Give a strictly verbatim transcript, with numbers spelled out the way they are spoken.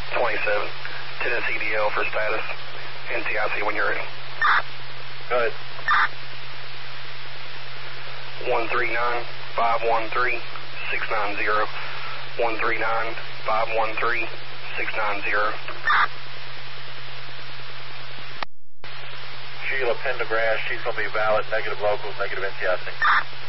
twenty-seven. Tennessee D L for status. N C I C when you're ready. Go ahead. one three nine, five one three, six nine zero. one three nine, five one three, six nine zero. Sheila Pendergrass, she's going to be valid, negative locals, negative N C I C.